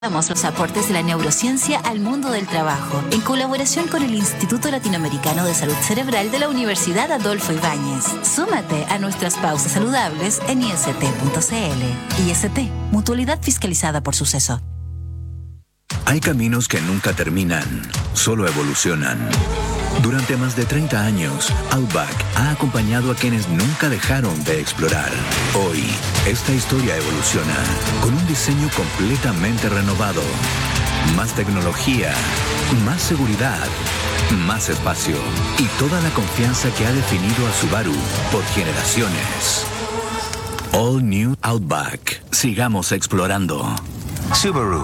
Damos los aportes de la neurociencia al mundo del trabajo, en colaboración con el Instituto Latinoamericano de Salud Cerebral de la Universidad Adolfo Ibáñez. Súmate a nuestras pausas saludables en ist.cl. IST, mutualidad fiscalizada por Suceso. Hay caminos que nunca terminan, solo evolucionan. Durante más de 30 años, Outback ha acompañado a quienes nunca dejaron de explorar. Hoy, esta historia evoluciona con un diseño completamente renovado. Más tecnología, más seguridad, más espacio y toda la confianza que ha definido a Subaru por generaciones. All New Outback. Sigamos explorando. Subaru.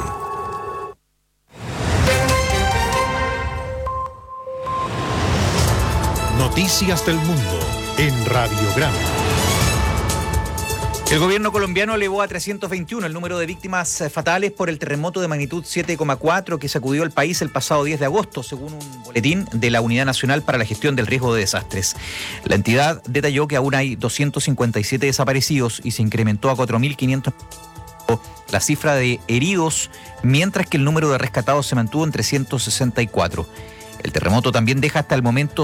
Noticias del mundo en Radiograma. El gobierno colombiano elevó a 321 el número de víctimas fatales por el terremoto de magnitud 7,4 que sacudió el país el pasado 10 de agosto, según un boletín de la Unidad Nacional para la Gestión del Riesgo de Desastres. La entidad detalló que aún hay 257 desaparecidos y se incrementó a 4.500 la cifra de heridos, mientras que el número de rescatados se mantuvo en 364. El terremoto también deja hasta el momento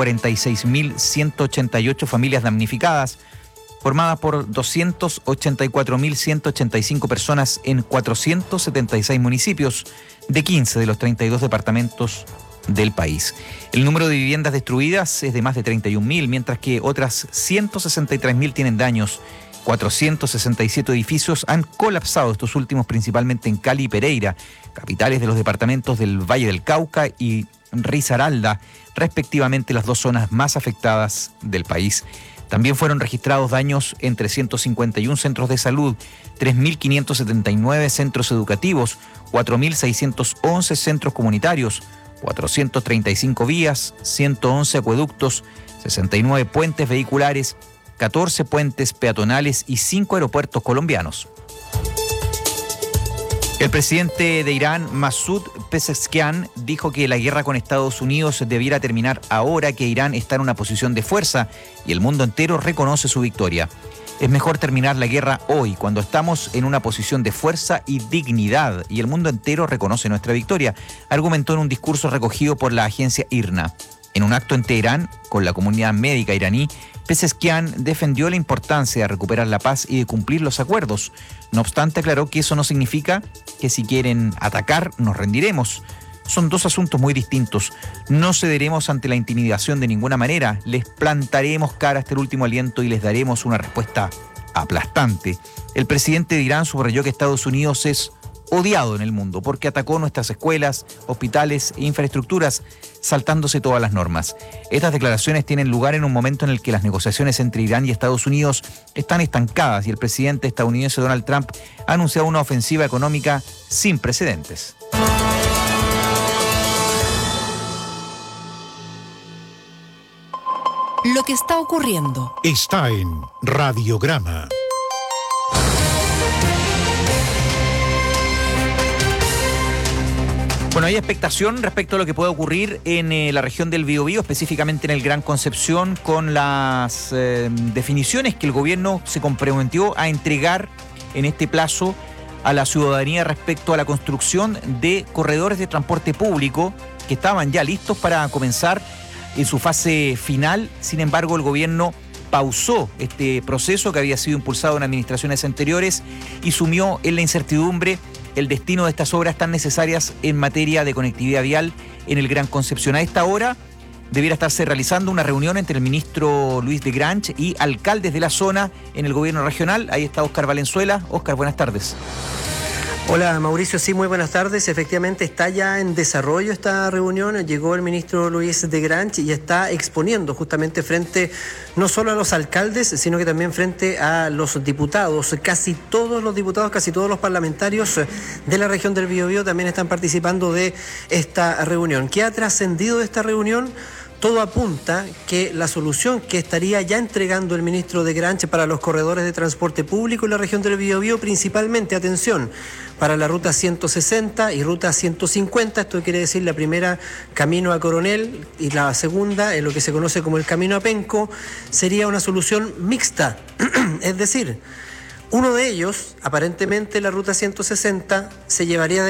146.188 familias damnificadas, formadas por 284.185 personas en 476 municipios de 15 de los 32 departamentos del país. El número de viviendas destruidas es de más de 31.000, mientras que otras 163.000 tienen daños. 467 edificios han colapsado, estos últimos principalmente en Cali y Pereira, capitales de los departamentos del Valle del Cauca y Risaralda, respectivamente las dos zonas más afectadas del país. También fueron registrados daños en 351 centros de salud, 3.579 centros educativos, 4.611 centros comunitarios, 435 vías, 111 acueductos, 69 puentes vehiculares, 14 puentes peatonales y 5 aeropuertos colombianos. El presidente de Irán, Masoud Pezeshkian, dijo que la guerra con Estados Unidos debiera terminar ahora que Irán está en una posición de fuerza y el mundo entero reconoce su victoria. Es mejor terminar la guerra hoy, cuando estamos en una posición de fuerza y dignidad y el mundo entero reconoce nuestra victoria, argumentó en un discurso recogido por la agencia IRNA. En un acto en Teherán, con la comunidad médica iraní, Pezeshkian defendió la importancia de recuperar la paz y de cumplir los acuerdos. No obstante, aclaró que eso no significa que si quieren atacar, nos rendiremos. Son dos asuntos muy distintos. No cederemos ante la intimidación de ninguna manera. Les plantaremos cara hasta el último aliento y les daremos una respuesta aplastante. El presidente de Irán subrayó que Estados Unidos es odiado en el mundo porque atacó nuestras escuelas, hospitales e infraestructuras, saltándose todas las normas. Estas declaraciones tienen lugar en un momento en el que las negociaciones entre Irán y Estados Unidos están estancadas y el presidente estadounidense Donald Trump ha anunciado una ofensiva económica sin precedentes. Lo que está ocurriendo está en Radiograma. Bueno, hay expectación respecto a lo que puede ocurrir en la región del Biobío, específicamente en el Gran Concepción, con las definiciones que el gobierno se comprometió a entregar en este plazo a la ciudadanía respecto a la construcción de corredores de transporte público que estaban ya listos para comenzar en su fase final. Sin embargo, el gobierno pausó este proceso que había sido impulsado en administraciones anteriores y sumió en la incertidumbre el destino de estas obras tan necesarias en materia de conectividad vial en el Gran Concepción. A esta hora debiera estarse realizando una reunión entre el ministro Luis de Grange y alcaldes de la zona en el gobierno regional. Ahí está Óscar Valenzuela. Óscar, buenas tardes. Hola Mauricio, sí, muy buenas tardes. Efectivamente está ya en desarrollo esta reunión. Llegó el ministro Luis de Grange y está exponiendo justamente frente no solo a los alcaldes, sino que también frente a los diputados. Casi todos los diputados, casi todos los parlamentarios de la región del Biobío también están participando de esta reunión. ¿Qué ha trascendido de esta reunión? Todo apunta que la solución que estaría ya entregando el ministro de Grange para los corredores de transporte público en la región del Biobío, principalmente, atención, para la ruta 160 y ruta 150, esto quiere decir la primera camino a Coronel y la segunda, en lo que se conoce como el camino a Penco, sería una solución mixta, es decir, Uno de ellos, aparentemente la ruta 160, se llevaría